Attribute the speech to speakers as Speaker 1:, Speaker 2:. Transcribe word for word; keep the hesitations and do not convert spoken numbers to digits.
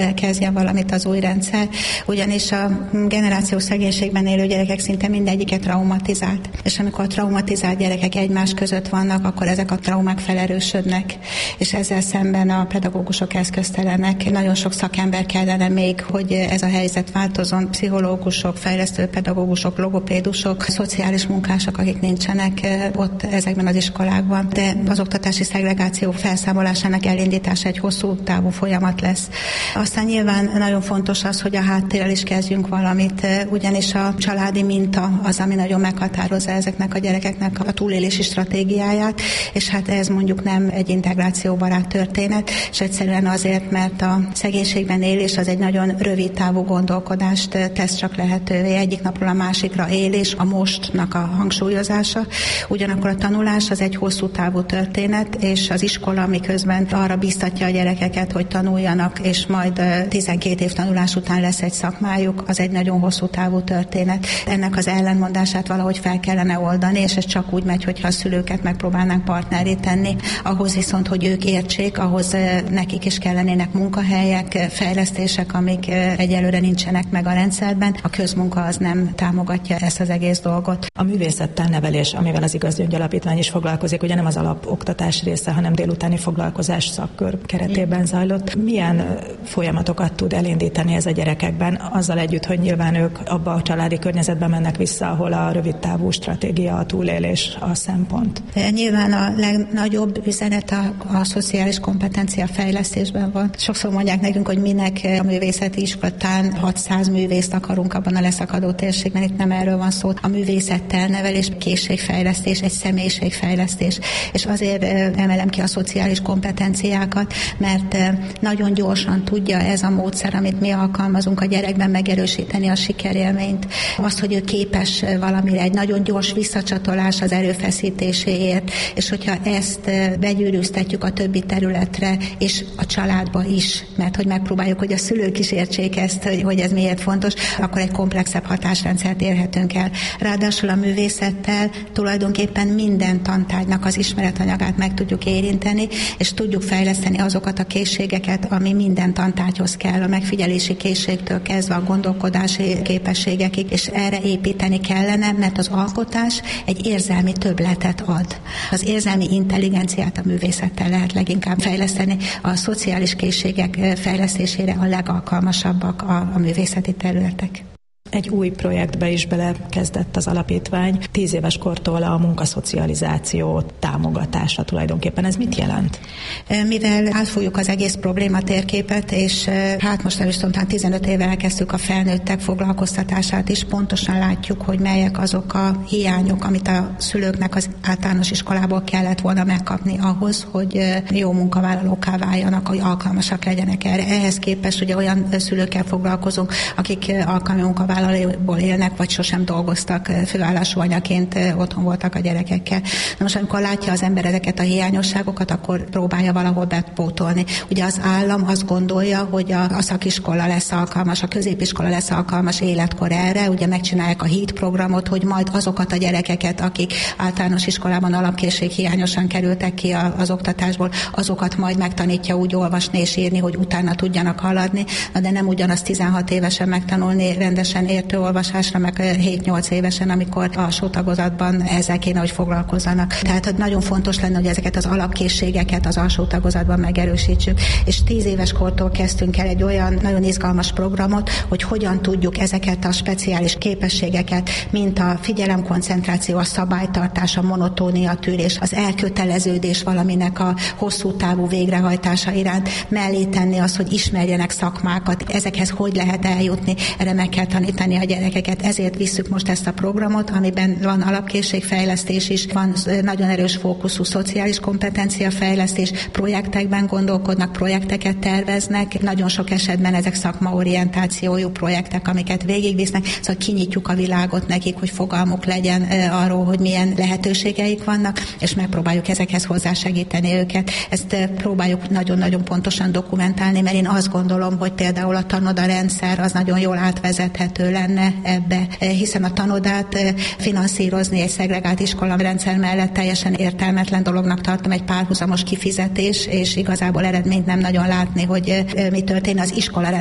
Speaker 1: kezdjen valamit az új rendszer, ugyanis a generációs szegénységben élő gyerekek szinte mindegyiket traumatizált. És amikor a traumatizált gyerekek egymás között vannak, akkor ezek a traumák felerősödnek, és ezzel szemben a pedagógusok eszköztelenek. Nagyon sok szakember kellene még, hogy ez a helyzet változzon, pszichológusok, fejlesztő pedagógusok, logopédusok, szociális munkások, akik nincsenek ott ezekben az iskolákban. De az oktatási szegregáció felszámolásának elindítása egy hosszú távú folyamat lesz. Aztán nyilván nagyon fontos az, hogy a háttérrel is kezdjünk valamit, ugyanis a családi minta az, ami nagyon meghatározza ezeknek a gyerekeknek a túlélési stratégiáját, és hát ez mondjuk nem egy integrációbarát történet, és egyszerűen azért, mert a szegénységben élés az egy nagyon rövid távú gondolkodást tesz csak lehetővé, egyik napról a másikra élés, a mostnak a hangsúlyozása, ugyanakkor a tanulás az egy hosszú távú történet, és az iskola miközben arra biztatja a gyerekeket, hogy tanuljanak, és majd tizenkét év tanulás után lesz egy szakmájuk, az egy nagyon hosszú távú történet. Ennek az ellentmondását valahogy fel kellene oldani, és ez csak úgy megy, hogyha a szülőket megpróbálnánk partnerré tenni. Ahhoz viszont, hogy ők értsék, ahhoz nekik is kellenének munkahelyek, fejlesztések, amik egyelőre nincsenek meg a rendszerben. A közmunka az nem támogatja ezt az egész dolgot.
Speaker 2: A művészettel nevelés, amivel az Igazgyöngy Alapítvány is foglalkozik, ugye nem az alapoktatás része, hanem délutáni foglalkozás szakkör keretében zajlott. Milyen folyamatokat tud elindítani ez a gyerekekben, azzal együtt, hogy nyilván ők abba a családi környezetbe mennek vissza, ahol a rövidtávú stratégia, a túlélés a szempont?
Speaker 1: Nyilván a legnagyobb üzenet a, a szociális kompetencia fejlesztésben van. Sokszor mondják nekünk, hogy minek a művészeti iskolán hatszáz művészt akarunk abban a leszakadó térségben, itt nem erről van szó. A művészettel nevelés, készségfejlesztés, egy személyiségfejlesztés. És azért emelem ki a szociális kompetenciákat, mert nagyon gyorsan tudja ez a módszer, amit mi alkalmazunk a gyerekben megerősíteni a sikerélményt. Azt, hogy ő képes valamire, egy nagyon gyors visszacsatolás az erőfeszítéséért, és hogyha ezt begyűrűztetjük a többi területre, és a családba is, mert hogy megpróbáljuk, hogy a szülők is értsék ezt, hogy, hogy ez miért fontos, akkor egy komplexebb hatásrendszert érhetünk el. Ráadásul a művészettel tulajdonképpen minden tantárgynak az ismeretanyagát meg tudjuk érinteni, és tudjuk fejleszteni azokat a készségeket, ami minden tantárgyhoz kell, a megfigyelési készségtől kezdve a gondolkodási képességekig, és erre építeni kellene, mert az alkotás egy érzelmi többletet ad. Az érzelmi intelligenciát a művészettel lehet leginkább fejleszteni, a szociális készségek fejlesztésére a legalkalmasabbak a, a művészeti területek.
Speaker 2: Egy új projektbe is belekezdett az alapítvány. Tíz éves kortól a munkaszocializáció támogatása tulajdonképpen. Ez mit jelent?
Speaker 1: Mivel átfújjuk az egész problématérképet, és hát most el is tudom, tizenöt éve elkezdtük a felnőttek foglalkoztatását is, pontosan látjuk, hogy melyek azok a hiányok, amit a szülőknek az általános iskolából kellett volna megkapni ahhoz, hogy jó munkavállalókká váljanak, hogy alkalmasak legyenek erre. Ehhez képest ugye olyan szülőkkel foglalkozunk, akik alkalmi munkavállalók ból élnek, vagy sosem dolgoztak, főállású anyaként otthon voltak a gyerekekkel. Na most, amikor látja az ember ezeket a hiányosságokat, akkor próbálja valahol bepótolni. Ugye az állam azt gondolja, hogy a, a szakiskola lesz alkalmas, a középiskola lesz alkalmas életkor erre, ugye megcsinálják a HEAT programot, hogy majd azokat a gyerekeket, akik általános iskolában alapkészség hiányosan kerültek ki az oktatásból, azokat majd megtanítja úgy olvasni és írni, hogy utána tudjanak haladni, de nem ugyanaz tizenhat évesen megtanulni rendesen értő olvasásra, meg hét-nyolc évesen, amikor alsó tagozatban ezzel kéne, hogy foglalkozzanak. Tehát nagyon fontos lenne, hogy ezeket az alapkészségeket az alsó tagozatban megerősítsük. És tíz éves kortól kezdtünk el egy olyan nagyon izgalmas programot, hogy hogyan tudjuk ezeket a speciális képességeket, mint a figyelemkoncentráció, a szabálytartás, a monotónia tűrés, az elköteleződés valaminek a hosszú távú végrehajtása iránt mellé tenni azt, hogy ismerjenek szakmákat, ezekhez hogy lehet eljutni, erre meg kell tanítani a gyerekeket. Ezért visszük most ezt a programot, amiben van alapkészségfejlesztés is, van nagyon erős fókuszú szociális kompetenciafejlesztés, projektekben gondolkodnak, projekteket terveznek, nagyon sok esetben ezek szakmaorientációjú projektek, amiket végigvisznek, szóval kinyitjuk a világot nekik, hogy fogalmuk legyen arról, hogy milyen lehetőségeik vannak, és megpróbáljuk ezekhez hozzásegíteni őket. Ezt próbáljuk nagyon-nagyon pontosan dokumentálni, mert én azt gondolom, hogy például a tanoda rendszer az nagyon jól átvezethető megfelelő lenne ebbe, hiszen a tanodát finanszírozni egy szegregált iskolarendszer mellett teljesen értelmetlen dolognak tartom, egy párhuzamos kifizetés, és igazából eredményt nem nagyon látni, hogy mi történik az iskola